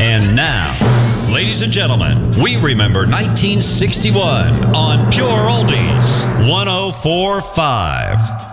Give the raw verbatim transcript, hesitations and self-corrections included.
And now, ladies and gentlemen, we remember nineteen sixty-one on Pure Oldies one oh four point five.